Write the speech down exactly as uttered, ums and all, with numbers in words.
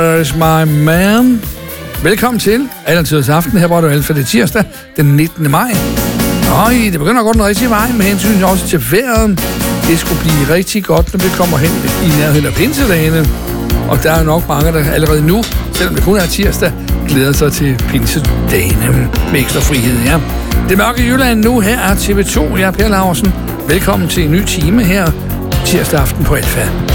There's my man. Velkommen til Alletiders Aften. Her var du Alfa, det tirsdag den nittende maj. Øj, det begynder at gå den rigtige vej med hensyn også til vejret. Det skulle blive rigtig godt, når vi kommer hen i nærheden af pinsedagene. Og der er nok mange, der allerede nu, selvom det kun er tirsdag, glæder sig til pinsedagene med ekstra frihed, ja. Det mørke Jylland nu, her er T V to. Jeg er Per Laursen. Velkommen til en ny time her tirsdag aften på Alfa.